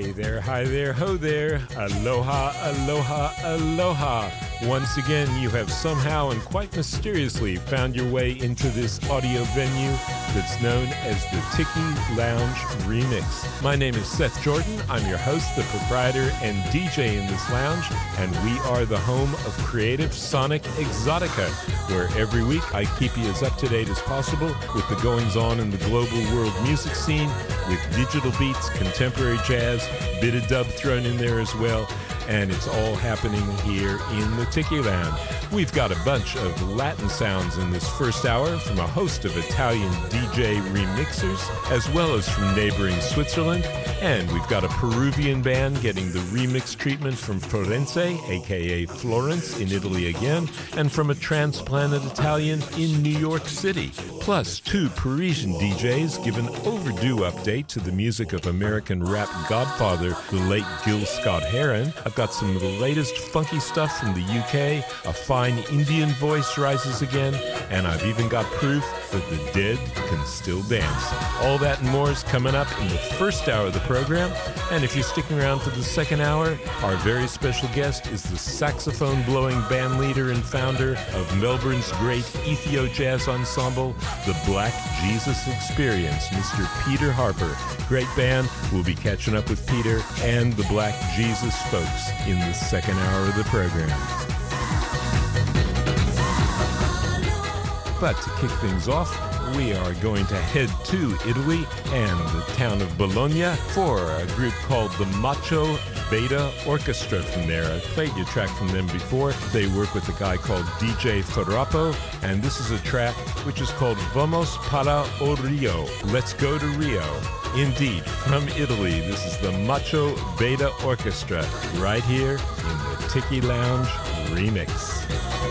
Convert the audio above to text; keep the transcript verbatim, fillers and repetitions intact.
Hey there, hi there, ho there. Aloha, aloha, aloha. Once again, you have somehow and quite mysteriously found your way into this audio venue that's known as the Tiki Lounge Remix. My name is Seth Jordan. I'm your host, the proprietor, and D J in this lounge, and we are the home of Creative Sonic Exotica, where every week I keep you as up-to-date as possible with the goings-on in the global world music scene, with digital beats, contemporary jazz, bit of dub thrown in there as well, and it's all happening here in the Tiki Lounge. We've got a bunch of Latin sounds in this first hour from a host of Italian D J remixers, as well as from neighboring Switzerland, and we've got a Peruvian band getting the remix treatment from Florence, aka Florence in Italy again, and from a transplanted Italian in New York City. Plus, two Parisian D Js give an overdue update to the music of American rap godfather, the late Gil Scott-Heron. I've got some of the latest funky stuff from the U K, a fine Indian voice rises again, and I've even got proof that the dead can still dance. All that and more is coming up in the first hour of the program, and if you're sticking around for the second hour, our very special guest is the saxophone-blowing band leader and founder of Melbourne's great Ethio jazz ensemble, the Black Jesus Experience, Mister Peter Harper. Great band. We'll be catching up with Peter and the Black Jesus folks in the second hour of the program. But to kick things off, we are going to head to Italy and the town of Bologna for a group called the Macho Beta Orchestra from there. I've played you a track from them before. They work with a guy called D J Ferrapo, and this is a track which is called Vamos para o Rio. Let's go to Rio. Indeed, from Italy, this is the Macho Beta Orchestra right here in the Tiki Lounge Remix.